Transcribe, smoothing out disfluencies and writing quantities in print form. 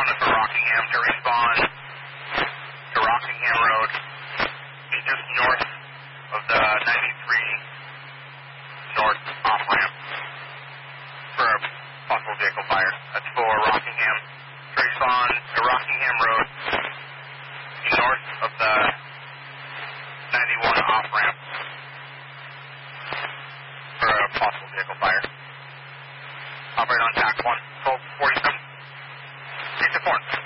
is for Rockingham to respond to Rockingham Road, just north of the 93 north off-ramp for a possible vehicle fire. That's for Rockingham. To respond to Rockingham Road, north of the 91 off-ramp for a possible vehicle fire. Operate on TAC 1, 1247. 6 to 4.